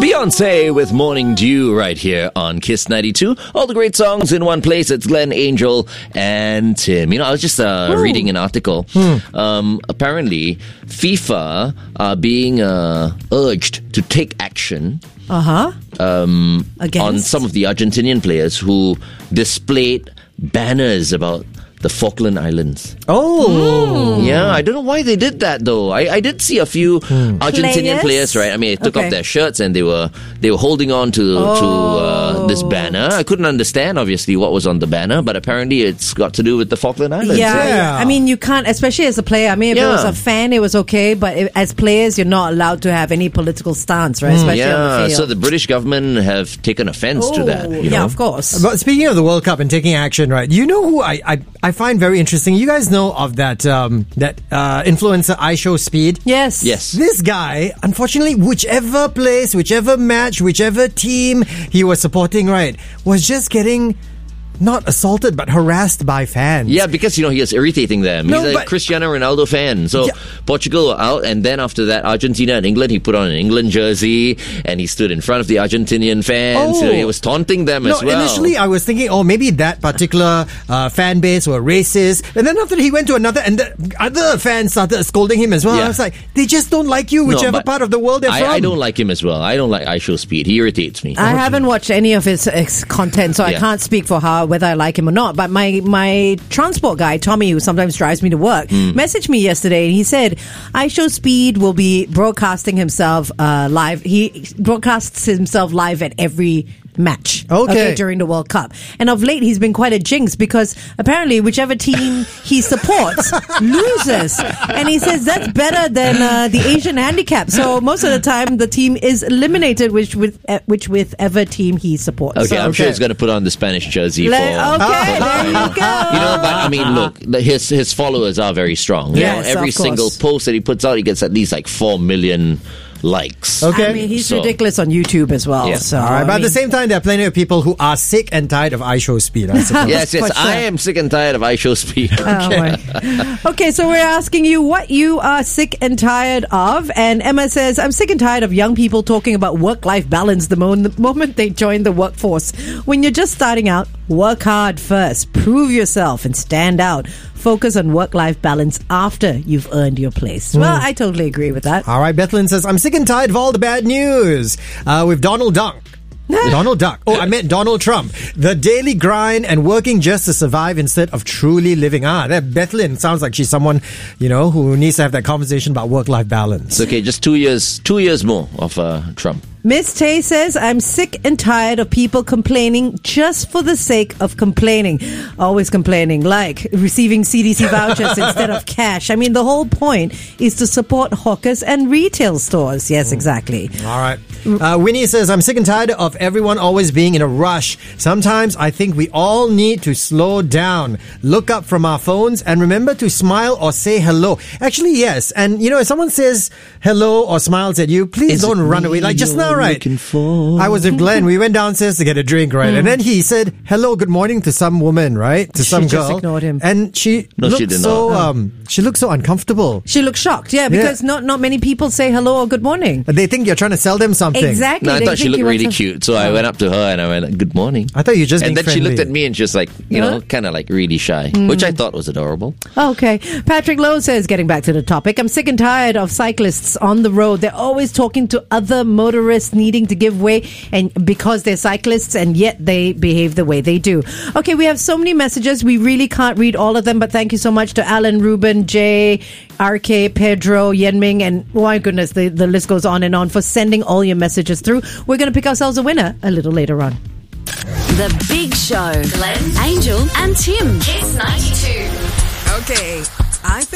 Beyonce with Morning Dew right here on Kiss 92. All the great songs in one place. It's Glenn, Angel, and Tim. You know, I was just reading an article. Apparently, FIFA are being urged to take action on some of the Argentinian players who displayed banners about the Falkland Islands. Yeah, I don't know why they did that though. I did see a few Argentinian players, right? I mean, they took off their shirts and they were holding on to this banner. I couldn't understand, obviously, what was on the banner, but apparently it's got to do with the Falkland Islands. Yeah. I mean, you can't, especially as a player. I mean, if it was a fan, it was okay, but as players, you're not allowed to have any political stance, right? Especially on the field. So the British government have taken offense to that. You know? Of course. But speaking of the World Cup and taking action, right? You know who I find very interesting? You guys know of that influencer iShowSpeed? Yes. This guy, unfortunately, whichever place, whichever match, whichever team he was supporting, right, was just getting not assaulted but harassed by fans. Yeah, because, you know, he is irritating them. He's a Cristiano Ronaldo fan. So Portugal were out, and then after that, Argentina and England, he put on an England jersey and he stood in front of the Argentinian fans. So he was taunting them as well. Initially I was thinking, maybe that particular fan base were racist. And then after he went to another, and the other fans started scolding him as well. I was like, they just don't like you, whichever part of the world they're from. I don't like him as well. I don't like iShowSpeed. He irritates me. I haven't watched any of his content, so I can't speak for whether I like him or not. But my transport guy, Tommy, who sometimes drives me to work, messaged me yesterday and he said iShowSpeed will be broadcasting himself live. He broadcasts himself live at every match during the World Cup. And of late, he's been quite a jinx because apparently whichever team he supports loses. And he says that's better than the Asian handicap. So most of the time, the team is eliminated, whichever team he supports. Okay, I'm sure he's going to put on the Spanish jersey there you go. You know, but I mean, look, his followers are very strong. You know, every single post that he puts out, he gets at least like 4 million likes. I mean, he's ridiculous on YouTube as well. So, all right, but at the same time, there are plenty of people who are sick and tired of iShowSpeed, I suppose. Yes, I am sick and tired of iShowSpeed. Okay, so we're asking you what you are sick and tired of. And Emma says, I'm sick and tired of young people talking about work-life balance the moment they join the workforce. When you're just starting out, work hard first. Prove yourself and stand out. Focus on work-life balance after you've earned your place. Well, I totally agree with that. All right, Bethlyn says, I'm sick and tired of all the bad news with Donald Duck. Donald Duck. I meant Donald Trump. The daily grind and working just to survive instead of truly living. That Bethlyn sounds like she's someone, you know, who needs to have that conversation about work-life balance. Okay, just 2 years more of Trump. Miss Tay says, I'm sick and tired of people complaining just for the sake of complaining. Always complaining, like receiving CDC vouchers instead of cash. I mean, the whole point is to support hawkers and retail stores. Yes, exactly. All right. Winnie says, I'm sick and tired of everyone always being in a rush. Sometimes I think we all need to slow down, look up from our phones, and remember to smile or say hello. Actually, yes. And, you know, if someone says hello or smiles at you, please don't run away. Like just now, right? I was with Glenn. We went downstairs to get a drink, right? And then he said hello, good morning to some woman, right? To some girl. She just ignored him. And she looked she looked so uncomfortable. She looked shocked, because not many people say hello or good morning. They think you're trying to sell them something. Exactly. No, I thought she looked really cute. So I went up to her and I went, good morning. I thought you were just being And then friendly. she looked at me and just like, you know, kind of like really shy, which I thought was adorable. Okay. Patrick Lowe says, getting back to the topic, I'm sick and tired of cyclists on the road. They're always talking to other motorists needing to give way and because they're cyclists and yet they behave the way they do. Okay, we have so many messages. We really can't read all of them, but thank you so much to Alan, Ruben, Jay, RK, Pedro, Yenming, and my goodness, the list goes on and on for sending all your messages through. We're going to pick ourselves a winner a little later on. The Big Show. Glenn, Angel, and Tim. Kiss 92. Okay, I